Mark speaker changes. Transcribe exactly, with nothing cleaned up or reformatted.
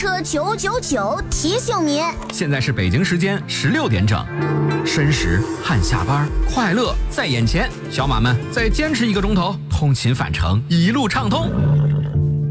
Speaker 1: 车九九九提醒您，
Speaker 2: 现在是北京时间十六点整，申时汗下班，快乐在眼前，小马们再坚持一个钟头，通勤返程一路畅通。